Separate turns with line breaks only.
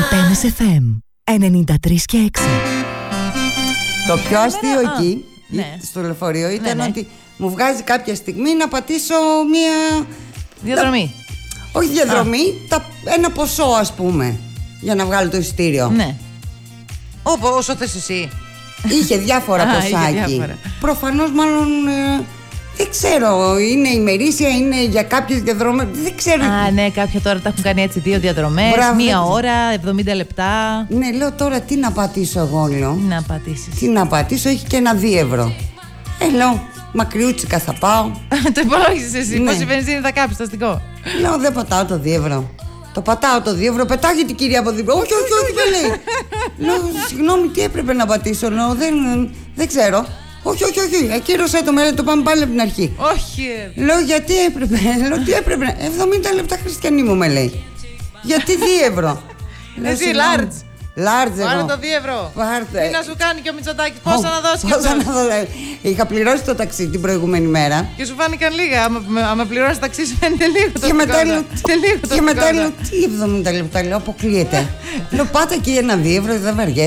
Antennes FM 93,6.
Το πιο αστείο εκεί,
ναι,
στο λεωφορείο, ήταν
ναι,
ότι μου βγάζει κάποια στιγμή να πατήσω μία
διαδρομή.
Όχι διαδρομή, ένα ποσό, ας πούμε, για να βγάλω το εισιτήριο.
Ναι. Όσο θες εσύ.
Είχε διάφορα ποσάκι. Προφανώς μάλλον δεν ξέρω, είναι ημερήσια, είναι για κάποιες διαδρομές. Δεν ξέρω.
Ναι, κάποια τώρα τα έχουν κάνει έτσι 2 διαδρομές.
Μπράβο,
1 ώρα, 70 λεπτά.
Ναι, λέω τώρα τι να πατήσω εγώ, λέω.
Να πατήσεις.
Τι να πατήσω, έχει και ένα 2 ευρώ. Λέω, μακριούτσικα θα πάω.
Το υπολόγισες εσύ,
Ναι.
πόση βενζίνη θα κάψεις το αστικό.
Λέω, δεν πατάω το 2 ευρώ. Το πατάω το 2 ευρώ, πετάγει την κυρία από δίπλα. Όχι, δεν λέει. Λέω, συγγνώμη, τι έπρεπε να πατήσω, λέω, δεν ξέρω. Όχι, ακύρωσέ το, το πάμε πάλι από την αρχή.
Όχι.
Λέω, γιατί έπρεπε, τι έπρεπε, 70 λεπτά χριστιανή μου, με λέει. Γιατί 2 ευρώ.
Εσύ, large.
Large,
Πάρε
εγώ.
το 2 ευρώ.
Πάρτε.
Τι να σου κάνει και ο Μητσοτάκης, πόσα να δώσει και
Πόσα
αυτός.
να δώσει. Είχα πληρώσει το ταξί την προηγούμενη μέρα.
Και σου φάνηκαν λίγα. Άμα πληρώσει ταξί, σου φαίνεται λίγο το
Και μετά
αστικό.
λέω,
Είναι λίγο το
και μετά
αστικό.
λέω, τι 70 λεπτά, λέω, αποκλείεται. Λέω, πάτε εκεί ένα 2 ευρώ, δεν βαριέσαι.